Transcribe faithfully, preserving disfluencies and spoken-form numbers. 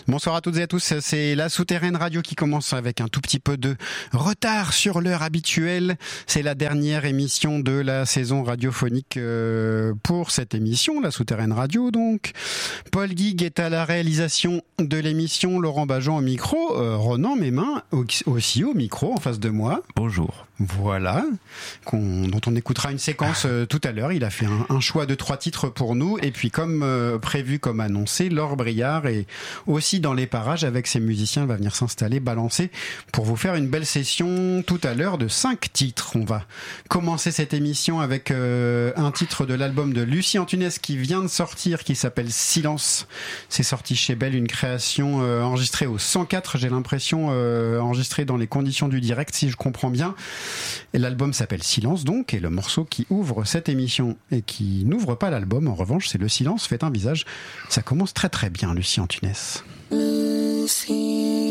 Bonsoir à toutes et à tous, c'est La Souterraine Radio qui commence avec un tout petit peu de retard sur l'heure habituelle. C'est la dernière émission de la saison radiophonique pour cette émission, La Souterraine Radio donc. Paul Guigues est à la réalisation de l'émission, Laurent Bajon au micro, euh, Ronan Mémin aussi au micro en face de moi. Bonjour. Voilà, qu'on, dont on écoutera une séquence euh, tout à l'heure. Il a fait un, un choix de trois titres pour nous. Et puis comme euh, prévu, comme annoncé, Laure Briard est aussi dans les parages avec ses musiciens. Elle va venir s'installer, balancer pour vous faire une belle session tout à l'heure de cinq titres. On va commencer cette émission avec euh, un titre de l'album de Lucie Antunes qui vient de sortir, qui s'appelle Silence. C'est sorti chez Belle, une création euh, enregistrée au cent quatre, j'ai l'impression, euh, enregistrée dans les conditions du direct, si je comprends bien. Et l'album s'appelle Silence donc, et le morceau qui ouvre cette émission et qui n'ouvre pas l'album, en revanche, c'est Le Silence fait un visage. Ça commence très très bien, Lucie Antunes. Lucie.